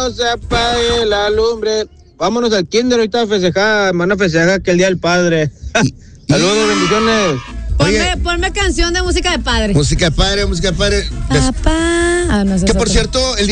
no se apague la lumbre. Vámonos al kinder ahorita a festejar, van a festejar que el Día del Padre. Saludos, bendiciones. Ponme canción de música de padre. Música de padre. Papá. Ah, no, Que por cierto, el